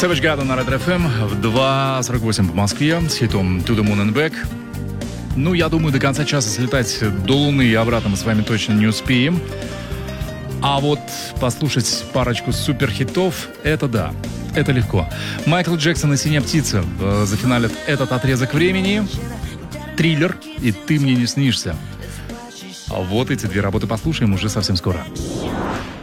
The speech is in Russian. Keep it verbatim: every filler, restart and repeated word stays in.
Savage Garden на Red эф эм в два сорок восемь по Москве с хитом To the Moon and Back. Ну, я думаю, до конца часа слетать до Луны и обратно мы с вами точно не успеем. А вот послушать парочку суперхитов — это да, это легко. Майкл Джексон и «Синяя птица» э, зафиналят этот отрезок времени. Триллер и «Ты мне не снишься». А вот эти две работы послушаем уже совсем скоро.